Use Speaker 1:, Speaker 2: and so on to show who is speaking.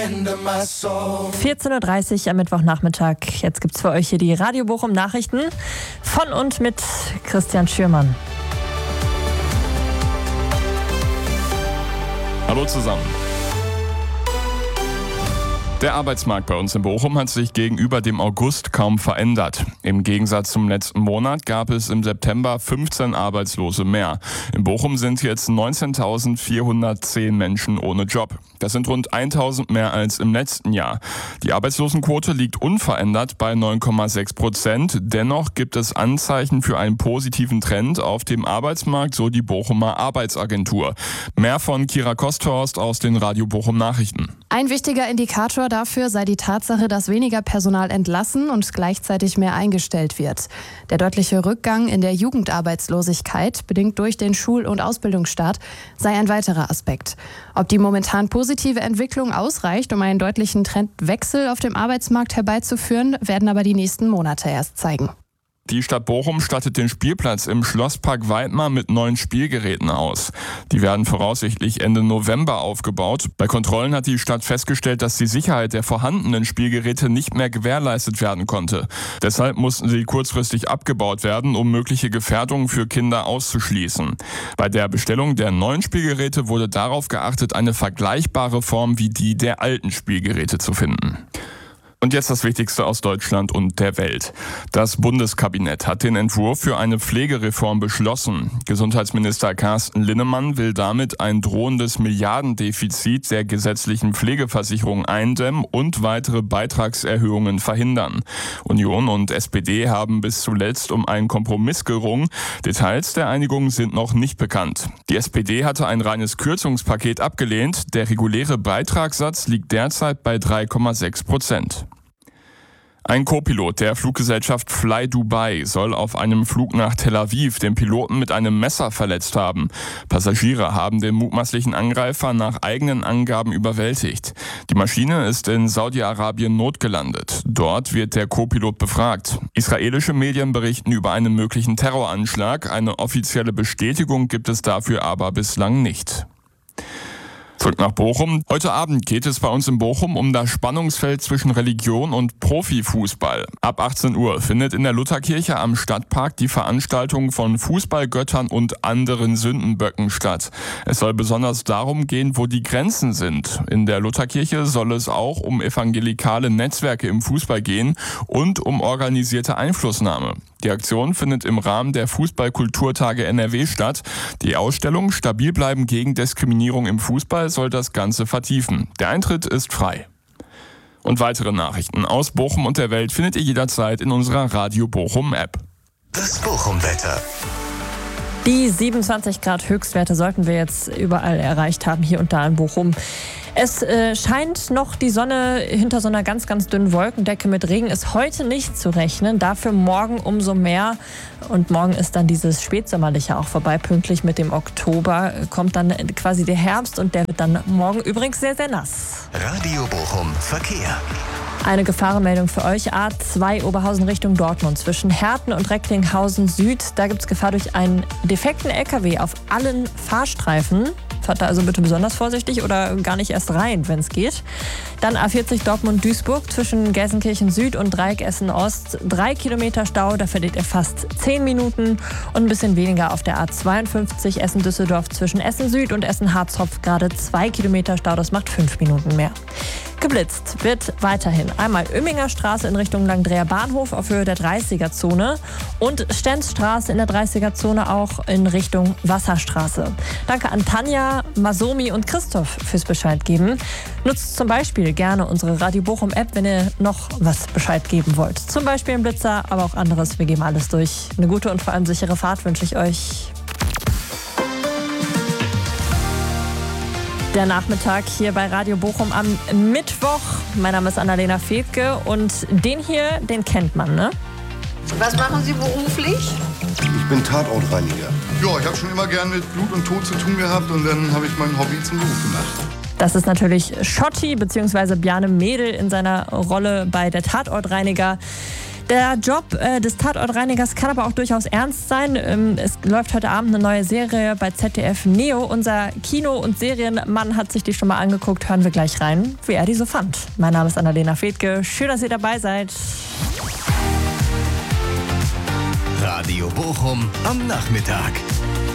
Speaker 1: 14.30 Uhr am Mittwochnachmittag. Jetzt gibt's für euch hier die Radio Bochum Nachrichten von und mit Christian Schürmann.
Speaker 2: Hallo zusammen. Der Arbeitsmarkt bei uns in Bochum hat sich gegenüber dem August kaum verändert. Im Gegensatz zum letzten Monat gab es im September 15 Arbeitslose mehr. In Bochum sind jetzt 19.410 Menschen ohne Job. Das sind rund 1.000 mehr als im letzten Jahr. Die Arbeitslosenquote liegt unverändert bei 9,6%. Dennoch gibt es Anzeichen für einen positiven Trend auf dem Arbeitsmarkt, so die Bochumer Arbeitsagentur. Mehr von Kira Kosthorst aus den Radio Bochum Nachrichten.
Speaker 3: Ein wichtiger Indikator dafür sei die Tatsache, dass weniger Personal entlassen und gleichzeitig mehr eingestellt wird. Der deutliche Rückgang in der Jugendarbeitslosigkeit, bedingt durch den Schul- und Ausbildungsstart, sei ein weiterer Aspekt. Ob die momentan positive Entwicklung ausreicht, um einen deutlichen Trendwechsel auf dem Arbeitsmarkt herbeizuführen, werden aber die nächsten Monate erst zeigen.
Speaker 2: Die Stadt Bochum stattet den Spielplatz im Schlosspark Weidmar mit neuen Spielgeräten aus. Die werden voraussichtlich Ende November aufgebaut. Bei Kontrollen hat die Stadt festgestellt, dass die Sicherheit der vorhandenen Spielgeräte nicht mehr gewährleistet werden konnte. Deshalb mussten sie kurzfristig abgebaut werden, um mögliche Gefährdungen für Kinder auszuschließen. Bei der Bestellung der neuen Spielgeräte wurde darauf geachtet, eine vergleichbare Form wie die der alten Spielgeräte zu finden. Und jetzt das Wichtigste aus Deutschland und der Welt. Das Bundeskabinett hat den Entwurf für eine Pflegereform beschlossen. Gesundheitsminister Carsten Linnemann will damit ein drohendes Milliardendefizit der gesetzlichen Pflegeversicherung eindämmen und weitere Beitragserhöhungen verhindern. Union und SPD haben bis zuletzt um einen Kompromiss gerungen. Details der Einigung sind noch nicht bekannt. Die SPD hatte ein reines Kürzungspaket abgelehnt. Der reguläre Beitragssatz liegt derzeit bei 3,6%. Ein Co-Pilot der Fluggesellschaft Fly Dubai soll auf einem Flug nach Tel Aviv den Piloten mit einem Messer verletzt haben. Passagiere haben den mutmaßlichen Angreifer nach eigenen Angaben überwältigt. Die Maschine ist in Saudi-Arabien notgelandet. Dort wird der Co-Pilot befragt. Israelische Medien berichten über einen möglichen Terroranschlag. Eine offizielle Bestätigung gibt es dafür aber bislang nicht. Zurück nach Bochum. Heute Abend geht es bei uns in Bochum um das Spannungsfeld zwischen Religion und Profifußball. Ab 18 Uhr findet in der Lutherkirche am Stadtpark die Veranstaltung von Fußballgöttern und anderen Sündenböcken statt. Es soll besonders darum gehen, wo die Grenzen sind. In der Lutherkirche soll es auch um evangelikale Netzwerke im Fußball gehen und um organisierte Einflussnahme. Die Aktion findet im Rahmen der Fußballkulturtage NRW statt. Die Ausstellung Stabil bleiben gegen Diskriminierung im Fußball soll das Ganze vertiefen. Der Eintritt ist frei. Und weitere Nachrichten aus Bochum und der Welt findet ihr jederzeit in unserer Radio Bochum App.
Speaker 4: Das Bochum-Wetter.
Speaker 1: Die 27 Grad Höchstwerte sollten wir jetzt überall erreicht haben, hier und da in Bochum. Es scheint noch die Sonne hinter so einer ganz, ganz dünnen Wolkendecke. Mit Regen ist heute nicht zu rechnen, dafür morgen umso mehr. Und morgen ist dann dieses Spätsommerliche auch vorbei. Pünktlich mit dem Oktober kommt dann quasi der Herbst und der wird dann morgen übrigens sehr, sehr nass.
Speaker 4: Radio Bochum Verkehr.
Speaker 1: Eine Gefahrenmeldung für euch. A2 Oberhausen Richtung Dortmund zwischen Herten und Recklinghausen Süd. Da gibt es Gefahr durch einen defekten LKW auf allen Fahrstreifen. Fahrt da also bitte besonders vorsichtig oder gar nicht erst rein, wenn es geht. Dann A40 Dortmund-Duisburg zwischen Gelsenkirchen Süd und Dreieck Essen Ost. 3 Kilometer Stau, da verliert ihr fast 10 Minuten. Und ein bisschen weniger auf der A52 Essen-Düsseldorf zwischen Essen Süd und Essen-Harzopf. Gerade 2 Kilometer Stau, das macht 5 Minuten mehr. Geblitzt wird weiterhin einmal Oemminger Straße in Richtung Langdreher Bahnhof auf Höhe der 30er-Zone und Stenzstraße in der 30er-Zone auch in Richtung Wasserstraße. Danke an Tanja, Masomi und Christoph fürs Bescheid geben. Nutzt zum Beispiel gerne unsere Radio Bochum App, wenn ihr noch was Bescheid geben wollt. Zum Beispiel ein Blitzer, aber auch anderes. Wir geben alles durch. Eine gute und vor allem sichere Fahrt wünsche ich euch. Der Nachmittag hier bei Radio Bochum am Mittwoch. Mein Name ist Annalena Fedke und den hier, den kennt man, ne?
Speaker 5: Was machen Sie beruflich?
Speaker 6: Ich bin Tatortreiniger.
Speaker 7: Ja, ich habe schon immer gern mit Blut und Tod zu tun gehabt und dann habe ich mein Hobby zum Beruf gemacht.
Speaker 1: Das ist natürlich Schotti bzw. Bjarne Mädel in seiner Rolle bei der Tatortreiniger. Der Job des Tatortreinigers kann aber auch durchaus ernst sein. Es läuft heute Abend eine neue Serie bei ZDF Neo. Unser Kino- und Serienmann hat sich die schon mal angeguckt. Hören wir gleich rein, wie er die so fand. Mein Name ist Annalena Fedke. Schön, dass ihr dabei seid.
Speaker 4: Radio Bochum am Nachmittag.